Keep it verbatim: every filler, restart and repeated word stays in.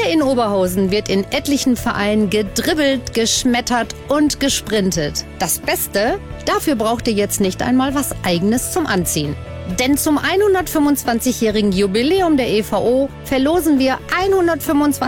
in Oberhausen wird in etlichen Vereinen gedribbelt, geschmettert und gesprintet. Das Beste? Dafür braucht ihr jetzt nicht einmal was Eigenes zum Anziehen. Denn zum hundertfünfundzwanzigjährigen Jubiläum der E V O verlosen wir hundertfünfundzwanzig